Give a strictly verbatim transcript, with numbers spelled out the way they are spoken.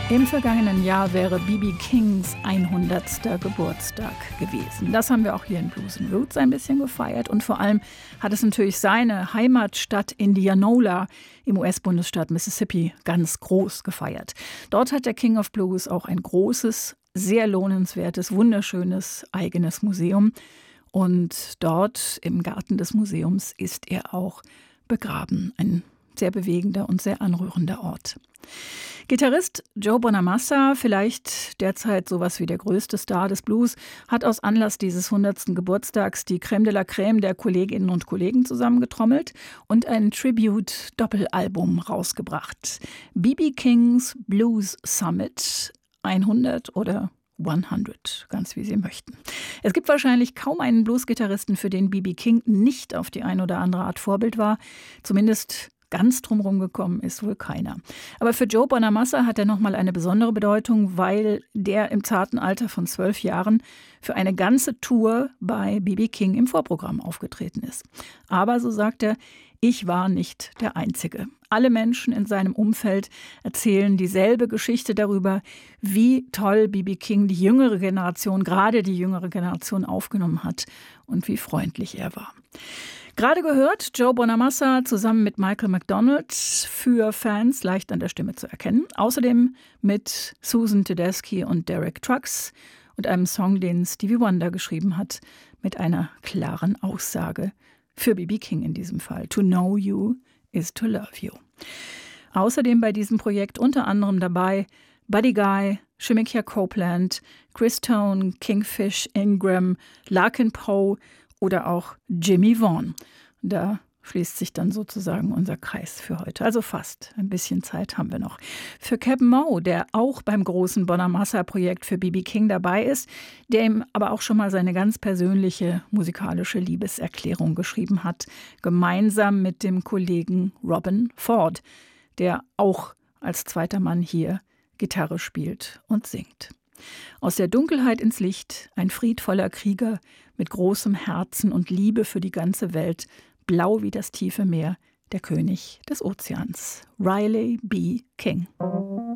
Im vergangenen Jahr wäre B B Kings hundertster Geburtstag gewesen. Das haben wir auch hier in Blues and Roots ein bisschen gefeiert. Und vor allem hat es natürlich seine Heimatstadt Indianola im U S-Bundesstaat Mississippi ganz groß gefeiert. Dort hat der King of Blues auch ein großes, sehr lohnenswertes, wunderschönes eigenes Museum. Und dort im Garten des Museums ist er auch begraben. Ein sehr bewegender und sehr anrührender Ort. Gitarrist Joe Bonamassa, vielleicht derzeit sowas wie der größte Star des Blues, hat aus Anlass dieses hundertsten Geburtstags die Crème de la Crème der Kolleginnen und Kollegen zusammengetrommelt und ein Tribute-Doppelalbum rausgebracht. B B King's Blues Summit hundert oder hundert, ganz wie Sie möchten. Es gibt wahrscheinlich kaum einen Bluesgitarristen, für den B B King nicht auf die eine oder andere Art Vorbild war. Zumindest ganz drumherum gekommen ist wohl keiner. Aber für Joe Bonamassa hat er nochmal eine besondere Bedeutung, weil der im zarten Alter von zwölf Jahren für eine ganze Tour bei B B King im Vorprogramm aufgetreten ist. Aber, so sagt er, ich war nicht der Einzige. Alle Menschen in seinem Umfeld erzählen dieselbe Geschichte darüber, wie toll B B King die jüngere Generation, gerade die jüngere Generation aufgenommen hat und wie freundlich er war. Gerade gehört, Joe Bonamassa zusammen mit Michael McDonald, für Fans leicht an der Stimme zu erkennen. Außerdem mit Susan Tedeschi und Derek Trucks und einem Song, den Stevie Wonder geschrieben hat, mit einer klaren Aussage für B B King in diesem Fall. To know you is to love you. Außerdem bei diesem Projekt unter anderem dabei Buddy Guy, Shemekia Copeland, Chris Tone, Kingfish, Ingram, Larkin Poe oder auch Jimmy Vaughn. Da schließt sich dann sozusagen unser Kreis für heute. Also fast. Ein bisschen Zeit haben wir noch. Für Cap'n Mo, der auch beim großen Bonamassa-Projekt für B B King dabei ist, der ihm aber auch schon mal seine ganz persönliche musikalische Liebeserklärung geschrieben hat, gemeinsam mit dem Kollegen Robin Ford, der auch als zweiter Mann hier Gitarre spielt und singt. Aus der Dunkelheit ins Licht, ein friedvoller Krieger mit großem Herzen und Liebe für die ganze Welt, blau wie das tiefe Meer, der König des Ozeans, Riley B. King.